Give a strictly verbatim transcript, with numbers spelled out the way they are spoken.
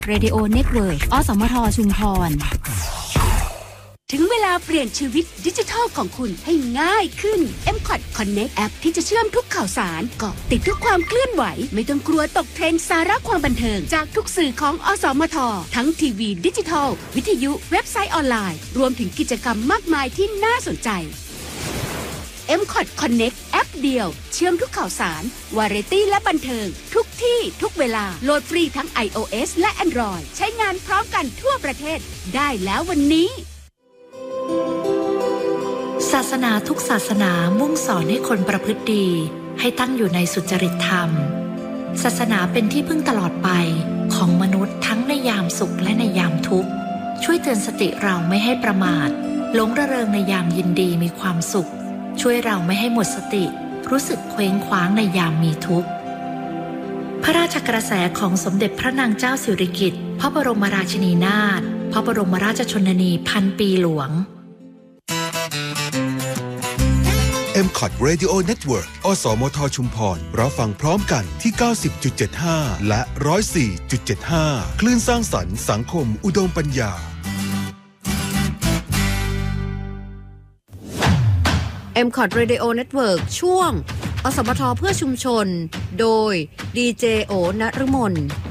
Radio Network อสมทชุมพรถึงเวลาเปลี่ยนชีวิตดิจิทัลของคุณให้ง่ายขึ้น เอ็ม คอท Connect แอปที่จะเชื่อมทุกข่าวสารเกาะติดทุกความเคลื่อนไหวไม่ต้องกลัวตกเทรนด์สาระความบันเทิงจากทุกสื่อของอสมททั้งทีวีดิจิทัลวิทยุเว็บไซต์ออนไลน์รวมถึงกิจกรรมมากมายที่น่าสนใจ เอ็ม คอท Connect แอปเดียวเชื่อมทุกข่าวสารวาไรตี้และบันเทิงทุกที่ทุกเวลาโหลดฟรีทั้ง iOS และ Android ใช้งานพร้อมกันทั่วประเทศได้แล้ววันนี้ศาสนาทุกศาสนามุ่งสอนให้คนประพฤติดีให้ตั้งอยู่ในสุจริตธรรมศาสนาเป็นที่พึ่งตลอดไปของมนุษย์ทั้งในยามสุขและในยามทุกข์ช่วยเตือนสติเราไม่ให้ประมาทหลงระเริงในยามยินดีมีความสุขช่วยเราไม่ให้หมดสติรู้สึกเคว้งคว้างในยามมีทุกข์พระราชกระแสของสมเด็จพระนางเจ้าสิริกิติ์พระบรมราชินีนาถพระบรมราชชนนีพันปีหลวงเอ็ม คอท Radio Network อสมทชุมพรรับฟังพร้อมกันที่ เก้าสิบจุดเจ็ดห้า และ หนึ่งร้อยสี่จุดเจ็ดห้า คลื่นสร้างสรรค์สังคมอุดมปัญญาเอ็ม คอท Radio Network ช่วงอสมทเพื่อชุมชนโดยดีเจโอนฤมล